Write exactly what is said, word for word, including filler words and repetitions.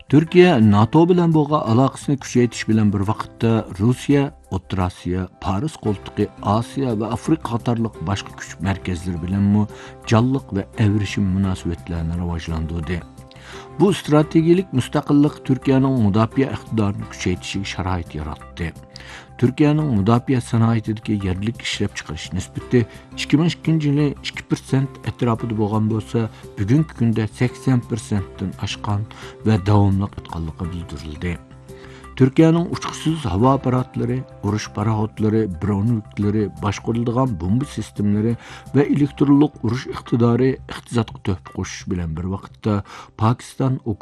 Türkiye, NATO bilan bo'lgan aloqasini kuchaytirish bilan bir vaqtda Rossiya, O'rta Osiyo, Paris qo'ltiqi, Osiyo va Afrika qatorliq boshqa kuch markazlari bilan jonliq va avrishim munosabatlarni rivojlantirdi. Bu strategik mustaqillik Türkiye'nin mudofaa iqtidorini kuchaytirishiga sharoit yaratdi. Türkiye'nin mudofaa sanoatidagi yerlik ishlab chiqarish nisbati ikki ming ikkinchi yili ikki persent atrofida bo'lgan bo'lsa, bugungi kunda sakson persentdan oshgan va davomli etganligi bildirildi. Türkiye'nin uçkusuz hava aparatları, urush paraxodlari, bronviklari, boshqariladigan bomba sistemlari va elektronlik urush iqtidori iqtisodga töhfa qo'shish bilan bir vaqtda Pokiston